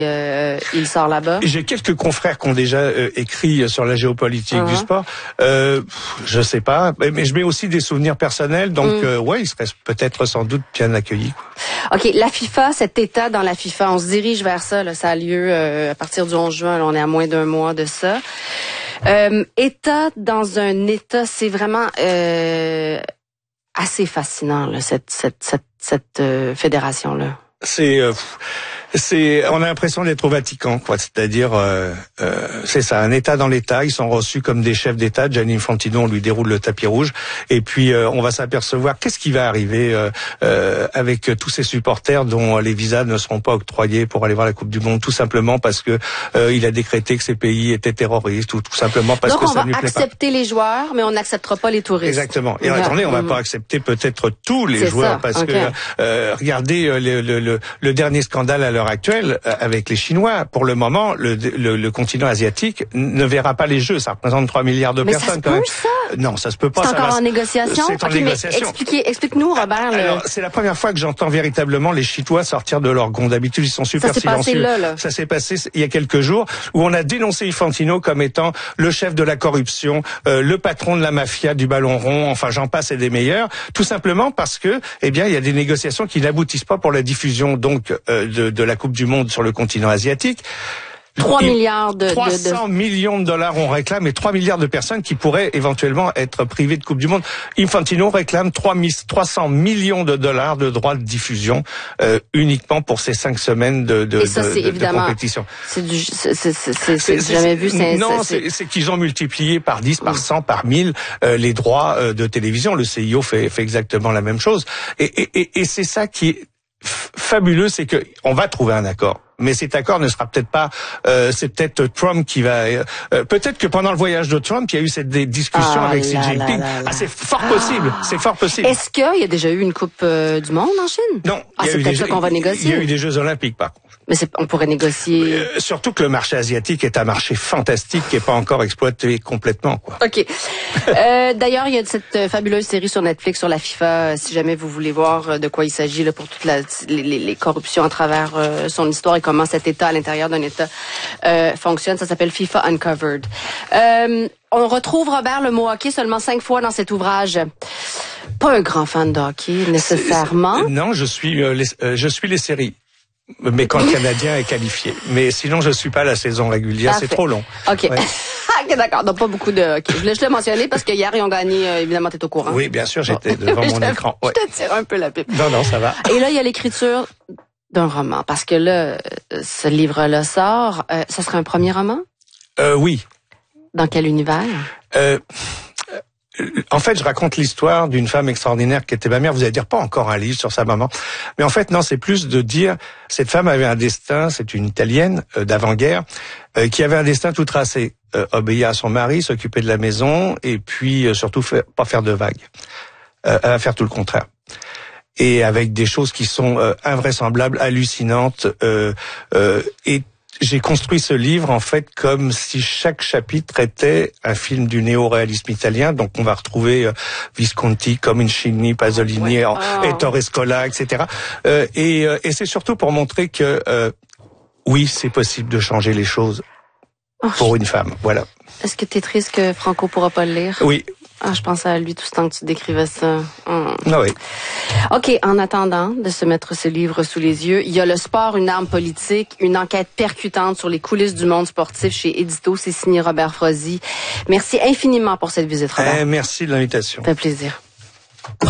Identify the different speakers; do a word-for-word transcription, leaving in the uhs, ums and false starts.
Speaker 1: Euh, il sort là-bas.
Speaker 2: J'ai quelques confrères qui ont déjà euh, écrit sur la géopolitique uh-huh. du sport. Euh, je sais pas, mais je mets aussi des souvenirs personnels, donc mm. euh, ouais, il serait peut-être sans doute bien accueilli. Quoi.
Speaker 1: Ok, la FIFA, cet état dans la FIFA, on se dirige vers ça. Là, ça a lieu euh, à partir du onze juin. Là, on est à moins d'un mois de ça. Euh, état dans un état, c'est vraiment euh, assez fascinant là, cette cette cette, cette euh, fédération là.
Speaker 2: C'est euh, c'est on a l'impression d'être au Vatican, quoi. C'est-à-dire, euh, euh, c'est ça, un État dans l'État. Ils sont reçus comme des chefs d'État. Gianni Infantino, on lui déroule le tapis rouge, et puis euh, on va s'apercevoir qu'est-ce qui va arriver euh, euh, avec tous ces supporters dont les visas ne seront pas octroyés pour aller voir la Coupe du Monde, tout simplement parce que euh, il a décrété que ces pays étaient terroristes, ou tout simplement parce
Speaker 1: Donc
Speaker 2: que ça ne lui plaît pas.
Speaker 1: Donc on va accepter les joueurs, mais on n'acceptera pas les touristes.
Speaker 2: Exactement. Et ouais. attendez, on va mmh. pas accepter peut-être tous les
Speaker 1: c'est
Speaker 2: joueurs,
Speaker 1: ça.
Speaker 2: parce
Speaker 1: okay.
Speaker 2: que euh, regardez le, le, le, le dernier scandale à l'heure actuelle avec les Chinois. Pour le moment, le, le, le continent asiatique ne verra pas les Jeux. Ça représente trois milliards de
Speaker 1: mais
Speaker 2: personnes.
Speaker 1: Ça se peut,
Speaker 2: quand même.
Speaker 1: Ça
Speaker 2: Non, ça se peut pas.
Speaker 1: C'est
Speaker 2: ça
Speaker 1: encore
Speaker 2: va...
Speaker 1: en négociation.
Speaker 2: C'est en
Speaker 1: okay,
Speaker 2: négociation.
Speaker 1: Expliquez, explique-nous, Robert.
Speaker 2: Alors,
Speaker 1: le...
Speaker 2: c'est la première fois que j'entends véritablement les Chinois sortir de leur gond. D'habitude, ils sont super
Speaker 1: ça
Speaker 2: silencieux.
Speaker 1: Là, là.
Speaker 2: Ça s'est passé il y a quelques jours, où on a dénoncé Infantino comme étant le chef de la corruption, euh, le patron de la mafia du ballon rond. Enfin, j'en passe et des meilleurs. Tout simplement parce que, eh bien, il y a des négociations qui n'aboutissent pas pour la diffusion donc euh, de, de la Coupe du Monde sur le continent asiatique.
Speaker 1: trois milliards de...
Speaker 2: trois cents
Speaker 1: de...
Speaker 2: millions de dollars on réclame, et trois milliards de personnes qui pourraient éventuellement être privées de Coupe du Monde. Infantino réclame trois cents millions de dollars de droits de diffusion euh, uniquement pour ces cinq semaines de, de,
Speaker 1: et ça,
Speaker 2: de,
Speaker 1: c'est
Speaker 2: de,
Speaker 1: évidemment,
Speaker 2: de compétition.
Speaker 1: C'est du, c'est, c'est, c'est, c'est jamais vu. C'est,
Speaker 2: non,
Speaker 1: c'est,
Speaker 2: c'est, c'est qu'ils ont multiplié par dix, par cent, par mille euh, les droits euh, de télévision. Le C I O fait, fait exactement la même chose. Et, et, et, et c'est ça qui est fabuleux, c'est que on va trouver un accord. Mais cet accord ne sera peut-être pas. Euh, c'est peut-être Trump qui va. Euh, peut-être que pendant le voyage de Trump, il y a eu cette discussion
Speaker 1: ah,
Speaker 2: avec Xi
Speaker 1: là,
Speaker 2: Jinping.
Speaker 1: là, là, là.
Speaker 2: Ah, c'est fort possible. Ah. C'est fort possible.
Speaker 1: Est-ce qu'il y a déjà eu une Coupe euh, du Monde en Chine?
Speaker 2: Non.
Speaker 1: Ah, c'est peut-être ça qu'on va négocier.
Speaker 2: Il y a eu des Jeux Olympiques, par contre.
Speaker 1: Mais c'est, on pourrait négocier.
Speaker 2: Euh, surtout que le marché asiatique est un marché fantastique qui n'est pas encore exploité complètement, quoi.
Speaker 1: Ok. euh, d'ailleurs, il y a cette fabuleuse série sur Netflix sur la FIFA. Si jamais vous voulez voir de quoi il s'agit là pour toutes la, les, les, les corruptions à travers euh, son histoire et comment cet État à l'intérieur d'un État euh, fonctionne, ça s'appelle FIFA Uncovered. Euh, on retrouve Robert le mot hockey seulement cinq fois dans cet ouvrage. Pas un grand fan de hockey nécessairement.
Speaker 2: C'est, c'est, non, je suis euh, les, euh, je suis les séries. Mais quand le Canadien est qualifié. Mais sinon, je suis pas à la saison régulière.
Speaker 1: Parfait.
Speaker 2: C'est trop long.
Speaker 1: OK. Ouais. OK, d'accord. Donc, pas beaucoup de hockey. Je voulais juste le mentionner parce que hier, ils ont gagné. Euh, évidemment, t'es au courant.
Speaker 2: Oui, bien sûr, j'étais devant mon écran.
Speaker 1: Ouais. Je te tire un peu la pipe.
Speaker 2: Non, non, ça va.
Speaker 1: Et là, il y a l'écriture d'un roman. Parce que là, ce livre-là sort. Euh, ça serait un premier roman?
Speaker 2: Euh, oui.
Speaker 1: Dans quel univers?
Speaker 2: Euh... En fait, je raconte l'histoire d'une femme extraordinaire qui était ma mère. Vous allez dire pas encore un livre sur sa maman, mais en fait non, c'est plus de dire cette femme avait un destin. C'est une Italienne euh, d'avant-guerre euh, qui avait un destin tout tracé, euh, obéir à son mari, s'occuper de la maison et puis euh, surtout faire, pas faire de vagues, euh, à faire tout le contraire. Et avec des choses qui sont euh, invraisemblables, hallucinantes euh, euh, et j'ai construit ce livre en fait comme si chaque chapitre était un film du néo-réalisme italien. Donc on va retrouver euh, Visconti, Comencini, Pasolini, ouais. oh. Ettore Scola, et cetera. Euh, et, euh, et c'est surtout pour montrer que euh, oui, c'est possible de changer les choses oh, pour une femme. Voilà.
Speaker 1: Est-ce que t'es triste que Franco pourra pas le lire?
Speaker 2: Oui.
Speaker 1: Ah, je pensais à lui tout ce temps que tu décrivais ça. Hum.
Speaker 2: Ah oui.
Speaker 1: OK, en attendant de se mettre ce livre sous les yeux, il y a Le sport, une arme politique, une enquête percutante sur les coulisses du monde sportif chez Édito. C'est signé Robert Frozy. Merci infiniment pour cette visite, Robert.
Speaker 2: Eh, merci de l'invitation.
Speaker 1: Ça fait plaisir.